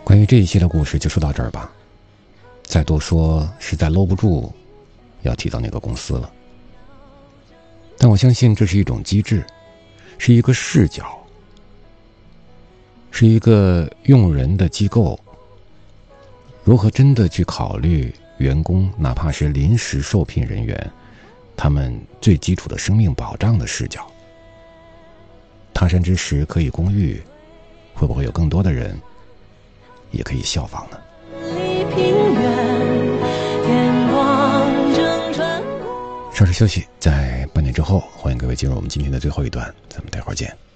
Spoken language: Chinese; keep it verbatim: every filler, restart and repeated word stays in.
关于这一期的故事就说到这儿吧，再多说实在搂不住要提到那个公司了。但我相信这是一种机制，是一个视角，是一个用人的机构如何真的去考虑员工，哪怕是临时受聘人员，他们最基础的生命保障的视角。他山之石可以攻玉，会不会有更多的人也可以效仿呢？稍事休息，在半点之后，欢迎各位进入我们今天的最后一段，咱们待会儿见。